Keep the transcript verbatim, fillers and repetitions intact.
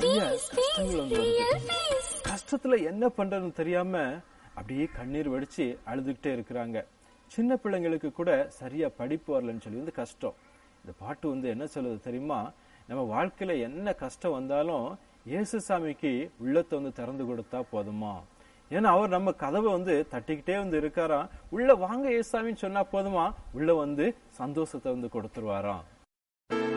நிறைய கஷ்டங்கள் வந்து வருது. கஷ்டத்துல என்ன பண்றதுன்னு தெரியாம அப்படியே கண்ணீர் வடிச்சு அழுதுகிட்டே இருக்கிறாங்க. சின்ன பிள்ளைங்களுக்கு கூட சரியா படிப்பு வரலன்னு சொல்லி வந்து கஷ்டம். இந்த பாட்டு வந்து என்ன சொல்லுது தெரியுமா? நம்ம வாழ்க்கையில என்ன கஷ்டம் வந்தாலும் இயேசுசாமிக்கு உள்ளத்தை வந்து திறந்து கொடுத்தா போதுமா? ஏன்னா அவர் நம்ம கதவை வந்து தட்டிக்கிட்டே வந்து இருக்காராம். உள்ள வாங்க இயேசுசாமின்னு சொன்னா போதுமா, உள்ள வந்து சந்தோஷத்தை வந்து கொடுத்துருவாராம்.